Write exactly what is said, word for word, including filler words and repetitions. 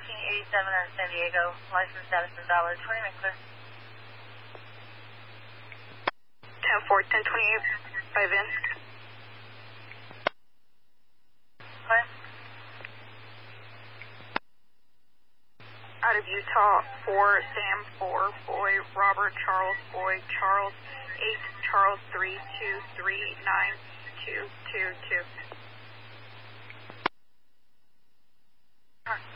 fourteen eighty-seven on San Diego. License status invalid. twenty minutes clear. ten four, ten twenty-eight by Vince. Clear. Out of Utah, four, Sam, four, Boy, Robert, Charles, Boy, Charles, eight, Charles, three, two, three, nine, two, two, two. Huh.